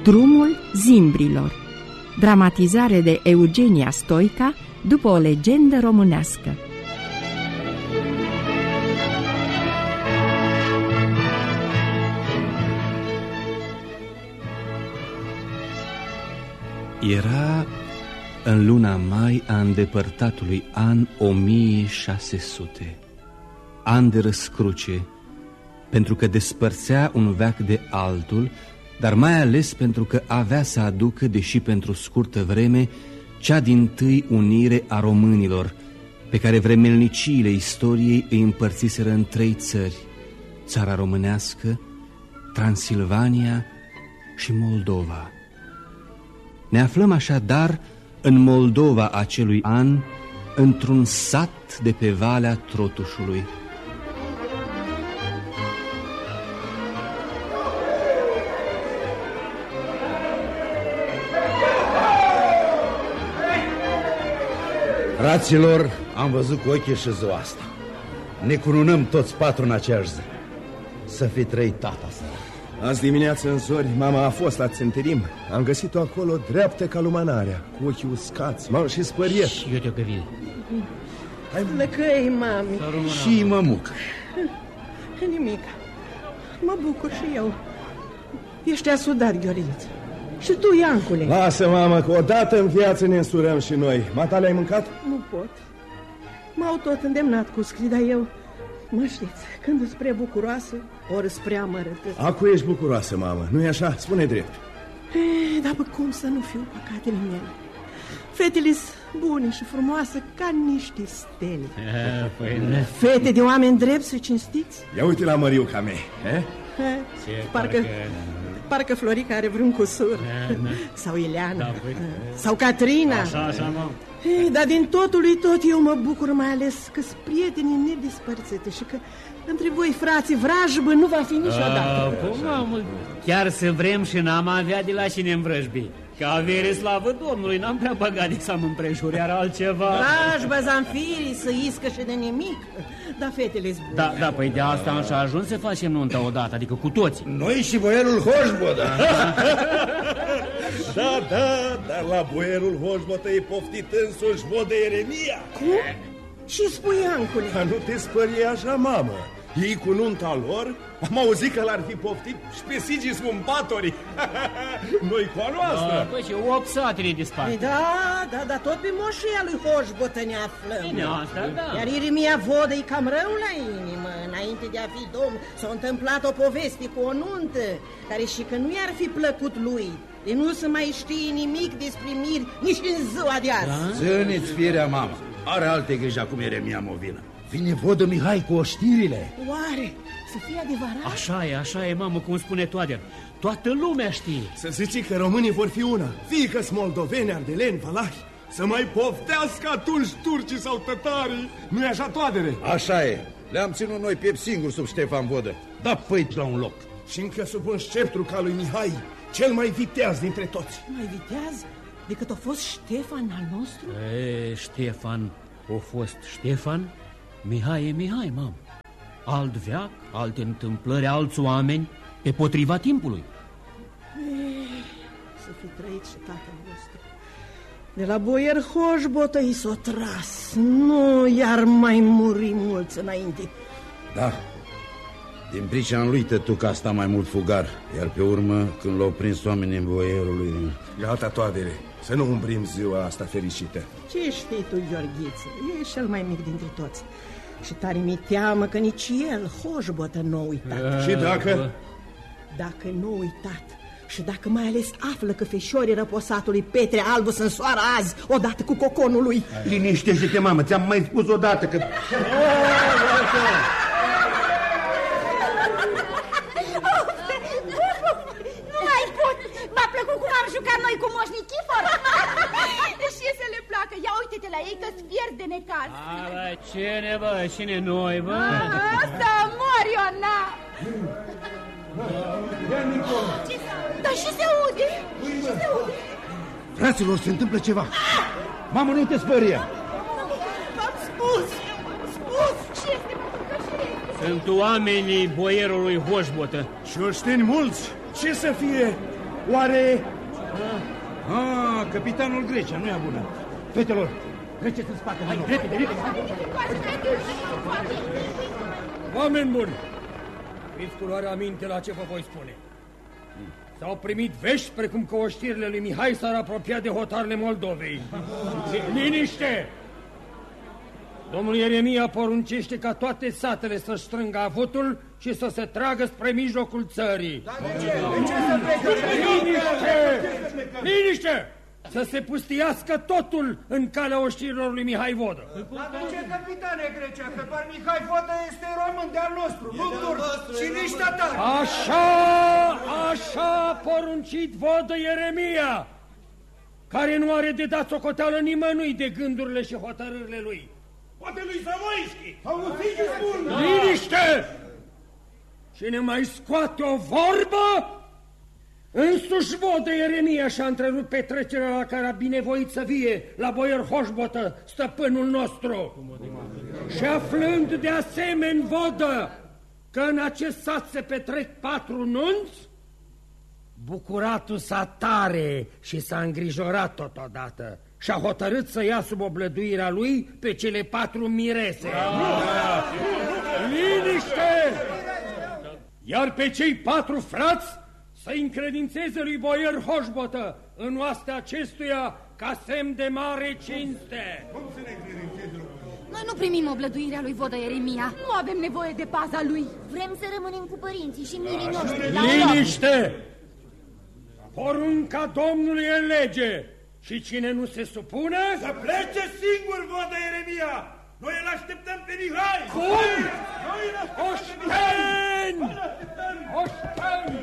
Drumul zimbrilor. Dramatizare de Eugenia Stoica după o legendă românească. Era în luna mai a îndepărtatului an 1600, an de răscruce, pentru că despărțea un veac de altul, dar mai ales pentru că avea să aducă, deși pentru scurtă vreme, cea dintâi unire a românilor, pe care vremelniciile istoriei îi împărțiseră în 3 țări: țara românească, Transilvania și Moldova. Ne aflăm așadar în Moldova acelui an, într-un sat de pe Valea Trotușului. Fraților, am văzut cu ochii și ziua asta. Ne cununăm toți 4 în aceeași zi. Să fi trăit tata să. Azi dimineață în zori, mama a fost la ținterim. Am găsit-o acolo dreaptă ca lumânarea, cu ochii uscați, m-am și spăriet. Și eu te-o găvit. Hai lăcăi, mami. Și mămuc. Nimic. Mă bucur și eu. Ești asudat, Gheorghiță. Și tu, Iancule. Lasă, mamă, că odată în viață ne însurăm și noi. Matale, ai mâncat? Nu pot. M-au tot îndemnat cu scrii, dar eu... Mă știți, când îți prea bucuroasă, ori îți prea amărătă. Acu ești bucuroasă, mamă, nu-i așa? Spune drept. Dar bă, cum să nu fiu păcatele mele? Fetele-s bune și frumoase ca niște stele. Fete de oameni drepți și cinstiți. Ia uite la Măriuca mea. Parcă Florica are vreun cusur. Sau Ileana. Sau Catrina. Așa, mă. Dar din totul lui tot eu mă bucur, mai ales că-s prietenii nedespărțite și că între voi, frații, vrajbă nu va fi niciodată. Chiar să vrem și n-am avea de la cine învrăjbi. Că avere, slavă Domnului, n-am prea băgat de să mă împrejur, iar altceva... Vrajbă, zanfirii, să iscă și de nimic. Da, fetele-s bune. Da, păi de asta am și ajuns să facem nunta odată, adică cu toții. Noi și boierul Hoșbotă. Dar la boierul Hoșbotă e poftit însuși Vodă Ieremia. Cum? Și spui, Iancule? Dar nu te spărie așa, mamă. Ei cu nunta lor, am auzit că l-ar fi poftit și pe Sigii scumpatorii. Noi cu a noastră. Păi și 8 satele dispar. Da, tot pe moșia lui Hoșbotă ne aflăm. Bine, asta, da. Iar Ieremia Vodă e cam rău la inimă. Înainte de a fi domn, s-a întâmplat o poveste cu o nuntă, care și că nu i-ar fi plăcut lui. De nu se mai știe nimic despre miri nici în ziua de azi. Țâniți firea, mamă. Are alte griji acum Ieremia Movină. Vine Vodă Mihai cu oștirile. Oare să fie adevărat? Așa e, mamă, cum spune Toader. Toată lumea știe. Să zici că românii vor fi una. Fie că-s moldoveni, ardeleni, valahi. Să mai poftească atunci turcii sau tătarii. Nu-i așa, Toadere? Așa e. Le-am ținut noi piept singur sub Ștefan Vodă. Da păi la un loc. Și încă sub un sceptru ca lui Mihai, cel mai viteaz dintre toți. Mai viteaz decât a fost Ștefan al nostru? Ștefan a fost Ștefan, Mihai e Mihai, mamă. Alt veac, alte întâmplări, alți oameni, pe potriva timpului. Să fi trăit și tatăl vostru. De la boier Hoșbotă i s-o tras. Nu iar mai muri mulți înainte. Da. Din pricina lui tătuca asta mai mult fugar. Iar pe urmă, când l-au prins oamenii în boierului... Gata, Toadere, să nu umbrim ziua asta fericită. Ce știi tu, Gheorghiță? E cel mai mic dintre toți. Și tare mi teamă că nici el, Hoșbotă, n-a uitat. Și dacă? Dacă n-a uitat și dacă mai ales află că feșorii răposatului Petre Albu sunt soară azi, odată cu coconul lui. Liniștește-te, mamă, ți-am mai spus odată că... Nu mai pot! M-a plăcut cum am jucat noi cu Moș Nichifor. Și să le placă. Ia uite-te la ei că-ți pierd de necaz. Cine, bă? Cine noi, bă? Asta, Moriona! Dar și se aude? Fraților, se întâmplă ceva. Mamă, nu te spărie. V-am spus! Ce este, Sunt oamenii boierului Hoșbotă. Și oșteni mulți. Ce să fie? Oare... Capitanul Grecia, nu e bună. Fetelor, treceți în spate. Hai, repede. Oameni buni, fiți cu luarea aminte la ce vă voi spune. S-au primit vești precum că oștirile lui Mihai s-ar apropia de hotarele Moldovei. Liniște! Domnul Ieremia poruncește ca toate satele să strângă avutul și să se tragă spre mijlocul țării. Liniște! Să se pustiască totul în calea oștirilor lui Mihai Vodă. Dar de ce, capitane Grecia? Că doar Mihai Vodă este român de-al nostru, nu turc și nici tatar. Așa a poruncit Vodă Ieremia, care nu are de dat socoteală nimănui de gândurile și hotărârile lui. Poate lui Zamoischi! Auziți, spun! Liniște! Cine mai scoate o vorbă, însuși Vodă Ieremia și-a întrerupt petrecerea la care a binevoit să vie la boier Hoșbotă, stăpânul nostru. Și aflând de asemenea Vodă că în acest sat se petrec 4 nunți, bucuratul s-a tare și s-a îngrijorat totodată și a hotărât să ia sub oblăduirea lui pe cele 4 mirese. Liniște! Iar pe cei 4 frați să încredințeze lui boier Hoșbotă în oastea acestuia ca semn de mare cinste. Noi nu primim oblăduirea lui Vodă Ieremia. Nu avem nevoie de paza lui. Vrem să rămânem cu părinții și mirii noștri la Liniște! Porunca Domnului e lege și cine nu se supune... Să plece singur, Vodă Ieremia! Noi îl așteptăm pe Mihai! Cum? Oșteni! Oșteni!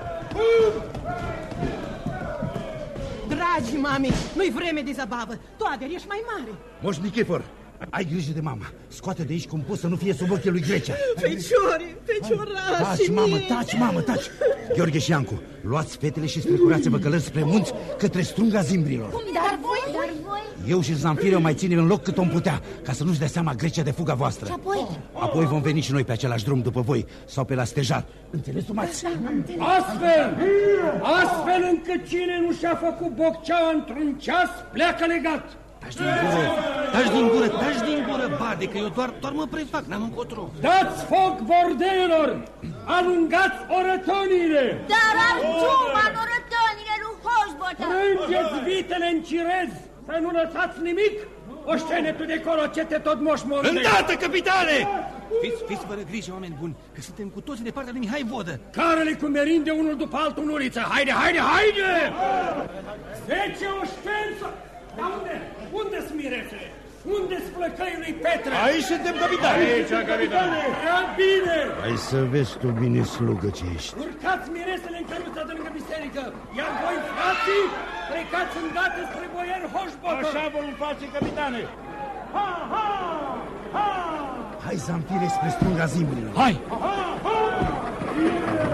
Dragi mami, nu-i vreme de zabavă. Toader, ești mai mare. Moș Nichifor, ai grijă de mama. Scoate de aici cum poți să nu fie sub ochii lui Grecia. Feciorași mie. Taci, mamă. Gheorghe și Iancu, luați fetele și strecurați-vă călări spre munți către strunga zimbrilor. Dar voi? Eu și Zamfire o mai ținem în loc cât om putea, ca să nu-și dea seama Grecia de fuga voastră. Și apoi? Apoi vom veni și noi pe același drum după voi sau pe la stejar. Înțeles, Umați? Astfel încât cine nu și-a făcut bocceaua într-un ceas, pleacă legat. Taci din gură, bade, că eu doar mă prefac, n-am încotro. Dați foc vordeilor! Alungați orătonile! Dar arțuma-n orătonile lui Hoșbotă! Strângeți vitele în cirez, să nu lăsați nimic! Oștene tu de acolo, ce te tot moșmondei! Îndată, capitane! Fiți fără grijă, oameni buni, că suntem cu toții de partea lui Mihai Vodă. Carele cu merinde unul după altul în uliță! Haide! 10 oșteni să... Dar unde-s miresele? Unde-s flăcăii lui Petre? Aici suntem, capitane! Aici, capitane! Prea bine! Hai să vezi tu bine, slugă ce ești. Urcați miresele în căruța de lângă biserică, iar voi, frații, plecați îndată spre boier Hoșbotă! Așa vom face, capitane! Hai, Zamfire, spre strunga zimbrilor! Hai!